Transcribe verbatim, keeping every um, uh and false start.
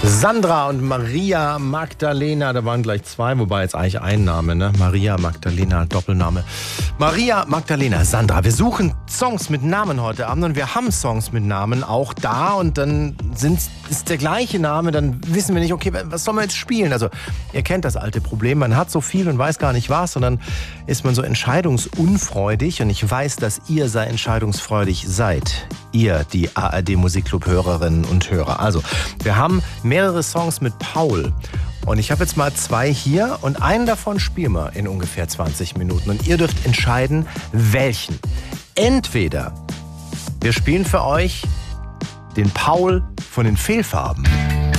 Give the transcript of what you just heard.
Sandra und Maria Magdalena, da waren gleich zwei, wobei jetzt eigentlich ein Name, ne? Maria Magdalena, Doppelname. Maria Magdalena, Sandra, wir suchen Songs mit Namen heute Abend und wir haben Songs mit Namen auch da und dann sind, ist der gleiche Name, dann wissen wir nicht, okay, was sollen wir jetzt spielen? Also ihr kennt das alte Problem, man hat so viel und weiß gar nicht was und dann ist man so entscheidungsunfreudig und ich weiß, dass ihr sehr entscheidungsfreudig seid. Ihr, die A R D Musikclub-Hörerinnen und Hörer. Also, wir haben mehrere Songs mit Paul. Und ich habe jetzt mal zwei hier und einen davon spielen wir in ungefähr zwanzig Minuten. Und ihr dürft entscheiden, welchen. Entweder wir spielen für euch den Paul von den Fehlfarben.